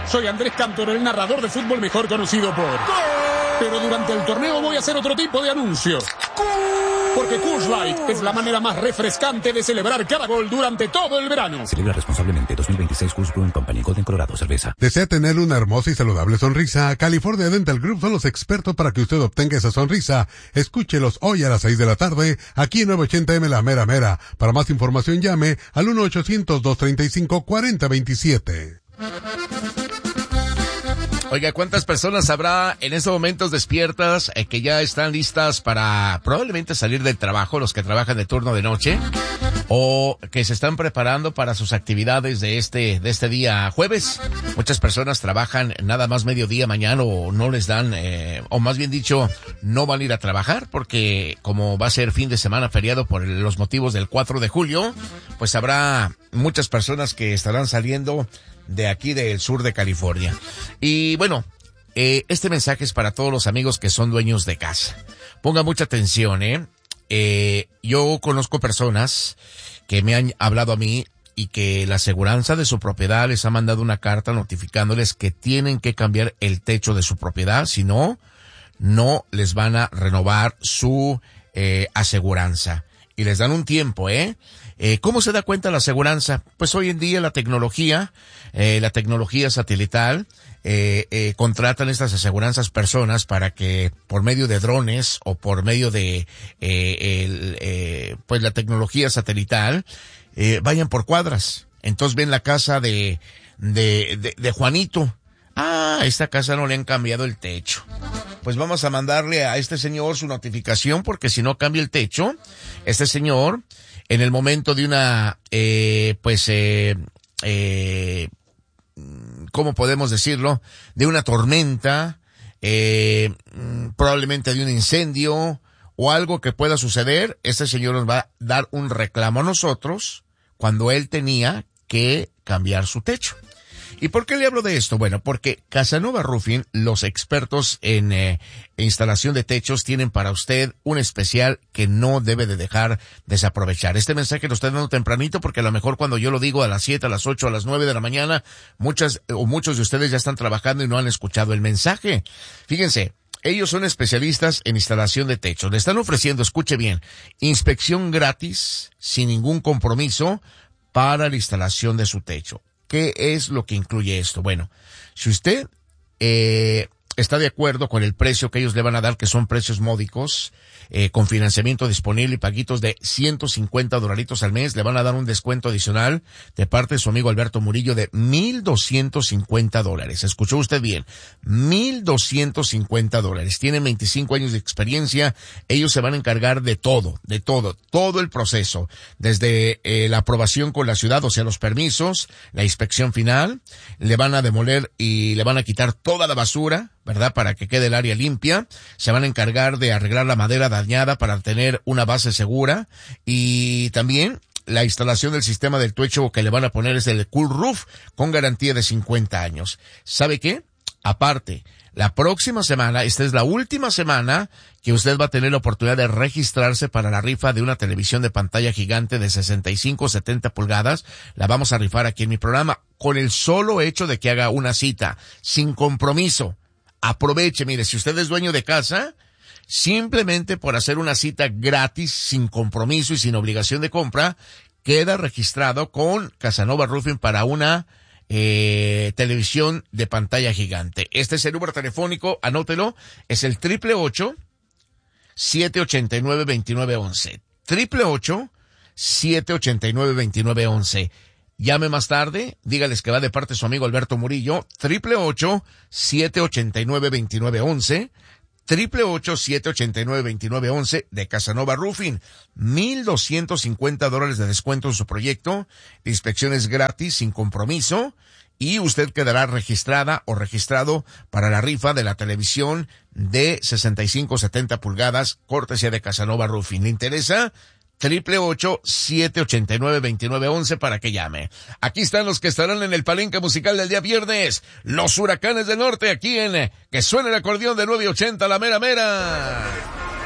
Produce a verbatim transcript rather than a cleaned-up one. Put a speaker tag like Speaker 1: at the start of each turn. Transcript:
Speaker 1: Soy Andrés Cantor, el narrador de fútbol mejor conocido por... ¡Gol! Pero durante el torneo voy a hacer otro tipo de anuncio. ¡Gol! Porque Coors Light es la manera más refrescante de celebrar cada gol durante todo el verano.
Speaker 2: Celebra responsablemente. Dos mil veintiséis Coors Brewing Company, Golden, Colorado, cerveza.
Speaker 3: ¿Desea tener una hermosa y saludable sonrisa? California Dental Group son los expertos para que usted obtenga esa sonrisa. Escúchelos hoy a las seis de la tarde, aquí en novecientos ochenta eme La Mera Mera. Para más información llame al uno ochocientos, dos treinta y cinco, cuarenta veintisiete.
Speaker 4: Oiga, ¿cuántas personas habrá en estos momentos despiertas eh, que ya están listas para probablemente salir del trabajo, los que trabajan de turno de noche, o que se están preparando para sus actividades de este de este día jueves? Muchas personas trabajan nada más mediodía mañana o no les dan, eh, o más bien dicho, no van a ir a trabajar porque como va a ser fin de semana feriado por los motivos del cuatro de julio, pues habrá muchas personas que estarán saliendo de aquí del sur de California. Y bueno, eh, este mensaje es para todos los amigos que son dueños de casa. Ponga mucha atención, ¿eh? eh yo conozco personas que me han hablado a mí y que la aseguranza de su propiedad les ha mandado una carta notificándoles que tienen que cambiar el techo de su propiedad, si no, no les van a renovar su eh, aseguranza. Y les dan un tiempo, ¿eh? Eh, ¿Cómo se da cuenta la aseguranza? Pues hoy en día la tecnología, eh, la tecnología satelital, eh, eh, contratan estas aseguranzas personas para que por medio de drones o por medio de, eh, el, eh, pues la tecnología satelital, eh, vayan por cuadras. Entonces ven la casa de, de, de, de Juanito. Ah, a esta casa no le han cambiado el techo. Pues vamos a mandarle a este señor su notificación porque si no cambia el techo, este señor, en el momento de una, eh, pues, eh, eh, ¿cómo podemos decirlo? De una tormenta, eh, probablemente de un incendio o algo que pueda suceder, este señor nos va a dar un reclamo a nosotros cuando él tenía que cambiar su techo. ¿Y por qué le hablo de esto? Bueno, porque Casanova Roofing, los expertos en eh, instalación de techos, tienen para usted un especial que no debe de dejar desaprovechar. Este mensaje lo estoy dando tempranito porque a lo mejor cuando yo lo digo a las siete, a las ocho, a las nueve de la mañana, muchas o muchos de ustedes ya están trabajando y no han escuchado el mensaje. Fíjense, ellos son especialistas en instalación de techos. Le están ofreciendo, escuche bien, inspección gratis, sin ningún compromiso, para la instalación de su techo. ¿Qué es lo que incluye esto? Bueno, si usted eh, está de acuerdo con el precio que ellos le van a dar, que son precios módicos, eh, con financiamiento disponible y paguitos de ciento cincuenta dolaritos al mes, le van a dar un descuento adicional de parte de su amigo Alberto Murillo de mil doscientos cincuenta dólares. ¿Escuchó usted bien? mil doscientos cincuenta dólares. Tienen veinticinco años de experiencia. Ellos se van a encargar de todo, de todo, todo el proceso. Desde eh, la aprobación con la ciudad, o sea, los permisos, la inspección final, le van a demoler y le van a quitar toda la basura, ¿verdad? Para que quede el área limpia. Se van a encargar de arreglar la madera dañada para tener una base segura. Y también la instalación del sistema del techo que le van a poner es el Cool Roof con garantía de cincuenta años. ¿Sabe qué? Aparte, la próxima semana, esta es la última semana que usted va a tener la oportunidad de registrarse para la rifa de una televisión de pantalla gigante de sesenta y cinco, setenta pulgadas. La vamos a rifar aquí en mi programa con el solo hecho de que haga una cita, sin compromiso. Aproveche, mire, si usted es dueño de casa, simplemente por hacer una cita gratis, sin compromiso y sin obligación de compra, queda registrado con Casanova Roofing para una eh, televisión de pantalla gigante. Este es el número telefónico, anótelo, es el triple ocho, siete ochenta y nueve, veintinueve once. Triple ocho, siete ochenta y nueve, veintinueve once. Llame más tarde, dígales que va de parte de su amigo Alberto Murillo, triple ocho, siete ochenta y nueve, veintinueve once, triple ocho, siete ochenta y nueve, veintinueve once de Casanova Roofing. mil doscientos cincuenta dólares de descuento en su proyecto, inspecciones gratis, sin compromiso, y usted quedará registrada o registrado para la rifa de la televisión de sesenta y cinco, setenta pulgadas, cortesía de Casanova Roofing. ¿Le interesa? Triple ocho, siete ochenta y nueve, veintinueve once para que llame. Aquí están los que estarán en el palenque musical del día viernes. Los Huracanes del Norte, aquí en Que Suene el Acordeón de nueve ochenta La Mera Mera.